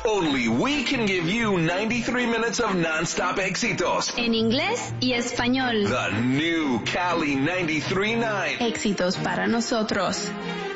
Only we can give you 93 minutes of non-stop éxitos. En inglés y español. The new Cali 93.9. Éxitos para nosotros.